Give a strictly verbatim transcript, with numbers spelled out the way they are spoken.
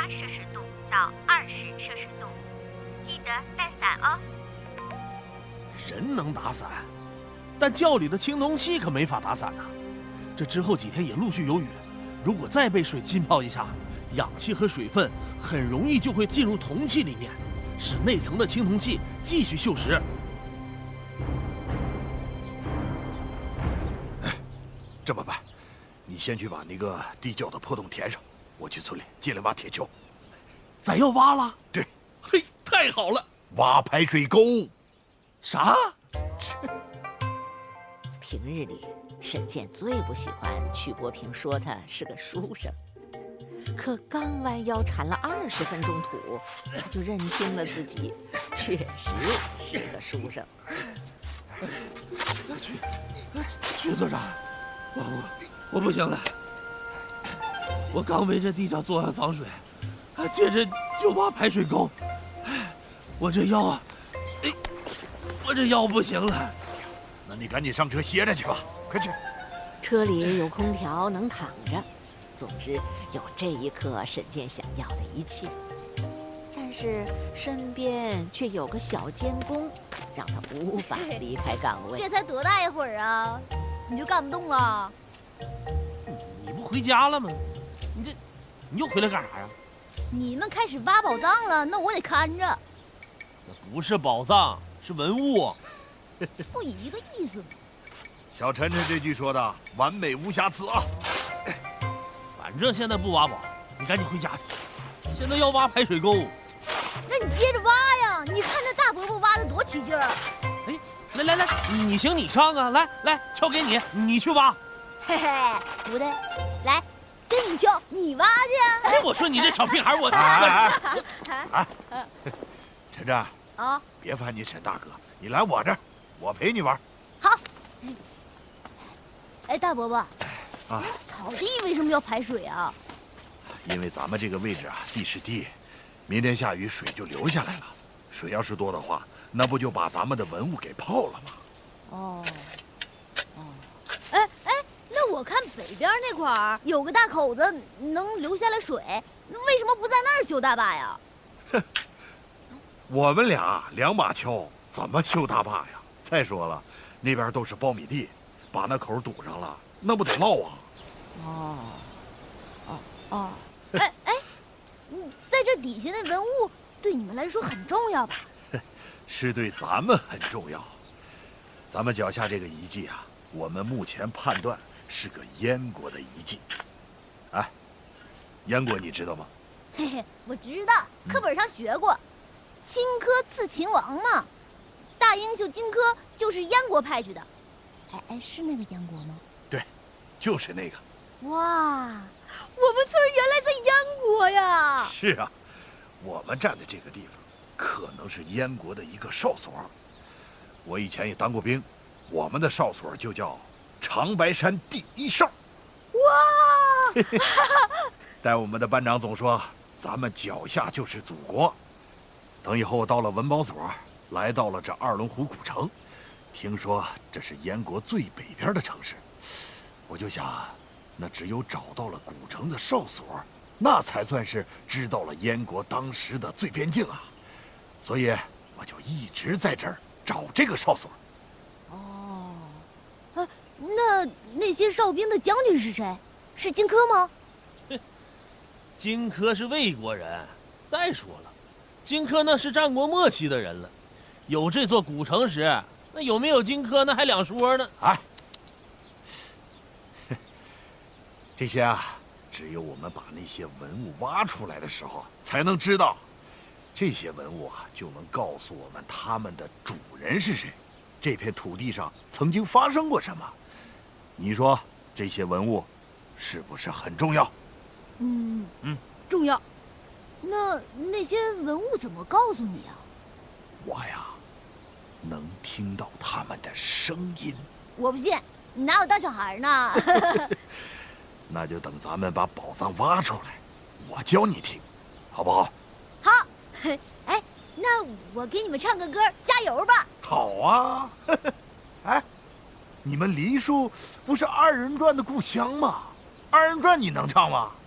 摄氏度到二十摄氏度，记得带伞哦。 人能打伞，但窖里的青铜器可没法打伞呐。这之后几天也陆续有雨，如果再被水浸泡一下，氧气和水分很容易就会进入铜器里面，使内层的青铜器继续锈蚀。 哎，这么办，你先去把那个地窖的破洞填上，我去村里借来挖铁锹。 咱要挖了？ 对， 嘿，太好了！ 挖排水沟。 啥？ 平日里，沈健最不喜欢曲伯平说他是个书生，可刚弯腰铲了二十分钟土，他就认清了自己确实是个书生。 曲曲组长，我我我不行了，我刚为这地窖做完防水，接着就挖排水沟，我这腰啊，哎，我这腰不行了。 那你赶紧上车歇着去吧，快去。 车里有空调，能躺着。总之，有这一刻沈健想要的一切。但是身边却有个小监工，让他无法离开岗位。 这才多大一会儿啊，你就干不动了？ 你不回家了吗？你这，你又回来干啥呀？ 你们开始挖宝藏了，那我得看着。 那不是宝藏，是文物。 不一个意思吗？ 小晨晨这句说的完美无瑕疵啊！ 反正现在不挖宝，你赶紧回家去。现在要挖排水沟， 那你接着挖呀！你看那大伯伯挖的多起劲儿。 哎，来来来，你行你上啊！来来，锹给你，你去挖。 嘿嘿，不对，来，给你锹，你挖去。 哎，我说你这小屁孩，我哎哎哎，晨晨啊， 别烦你沈大哥，你来我这儿，我陪你玩。 好。哎，大伯伯， 啊， 草地为什么要排水啊？ 因为咱们这个位置啊，地势低，明天下雨水就流下来了。水要是多的话，那不就把咱们的文物给泡了吗？ 哦，哦，哎哎，那我看北边那块儿有个大口子，能流下来水，为什么不在那儿修大坝呀？ 哼，我们俩两把锹，怎么修大坝呀？再说了，那边都是苞米地。把那口堵上了，那不得涝啊！ 哦，哦哦，哎哎，在这底下的文物对你们来说很重要吧？ 是对咱们很重要。咱们脚下这个遗迹啊，我们目前判断是个燕国的遗迹。哎，燕国你知道吗？ 嘿嘿，我知道，课本上学过，荆轲刺秦王嘛。大英雄荆轲就是燕国派去的。哎哎，是那个燕国吗？ 对，就是那个。 哇，我们村原来在燕国呀！ 是啊，我们站的这个地方，可能是燕国的一个哨所。我以前也当过兵，我们的哨所就叫长白山第一哨。 哇！ 但我们的班长总说，咱们脚下就是祖国。等以后到了文保所，来到了这二龙湖古城。听说这是燕国最北边的城市，我就想，那只有找到了古城的哨所，那才算是知道了燕国当时的最边境啊。所以我就一直在这儿找这个哨所。 哦，啊，那那些哨兵的将军是谁？是荆轲吗？ 荆轲是魏国人。再说了，荆轲那是战国末期的人了，有这座古城时。那有没有荆轲那还两说呢？ 哎，这些啊，只有我们把那些文物挖出来的时候才能知道。这些文物啊，就能告诉我们他们的主人是谁，这片土地上曾经发生过什么。你说这些文物是不是很重要？ 嗯嗯， 重要。那那些文物怎么告诉你啊？ 我呀。能听到他们的声音。 我不信，你拿我当小孩呢？ 那就等咱们把宝藏挖出来，我教你听，好不好？ 好。哎，那我给你们唱个歌，加油吧！ 好啊。哎，你们梨树不是二人转的故乡吗？二人转你能唱吗？